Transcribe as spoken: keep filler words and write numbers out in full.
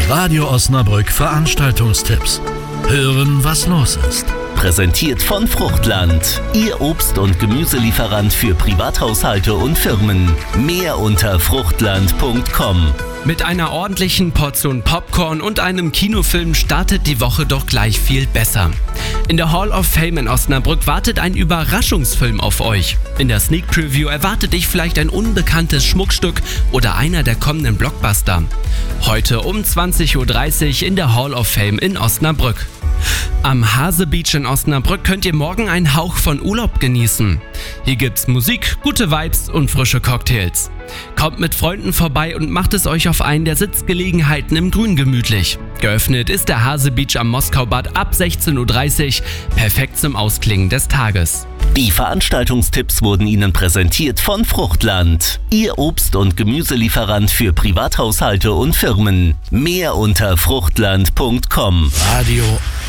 Radio Osnabrück Veranstaltungstipps. Hören, was los ist. Präsentiert von Fruchtland, Ihr Obst- und Gemüselieferant für Privathaushalte und Firmen. Mehr unter fruchtland punkt com. Mit einer ordentlichen Portion Popcorn und einem Kinofilm startet die Woche doch gleich viel besser. In der Hall of Fame in Osnabrück wartet ein Überraschungsfilm auf euch. In der Sneak Preview erwartet dich vielleicht ein unbekanntes Schmuckstück oder einer der kommenden Blockbuster. Heute um zwanzig Uhr dreißig in der Hall of Fame in Osnabrück. Am Hase Beach in Osnabrück könnt ihr morgen einen Hauch von Urlaub genießen. Hier gibt's Musik, gute Vibes und frische Cocktails. Kommt mit Freunden vorbei und macht es euch auf einen der Sitzgelegenheiten im Grün gemütlich. Geöffnet ist der Hase Beach am Moskaubad ab sechzehn Uhr dreißig, perfekt zum Ausklingen des Tages. Die Veranstaltungstipps wurden Ihnen präsentiert von Fruchtland, Ihr Obst- und Gemüselieferant für Privathaushalte und Firmen. Mehr unter fruchtland punkt com. Radio